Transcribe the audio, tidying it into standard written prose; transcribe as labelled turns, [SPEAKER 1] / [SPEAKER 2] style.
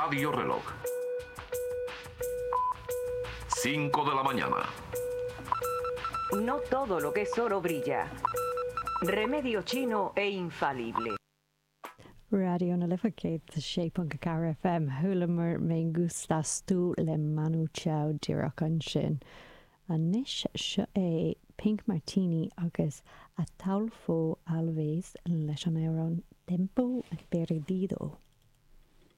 [SPEAKER 1] Radio Reloj. 5 de la mañana.
[SPEAKER 2] No todo lo que es oro brilla. Remedio chino e infalible.
[SPEAKER 3] Radio na Livergate, the shape on Kakara FM, Hulamer me gusta stu le Manu Chao Dirakan Shin. A nish e Pink Martini agus a Taulfo Alves Leshaneron Tempo Perdido.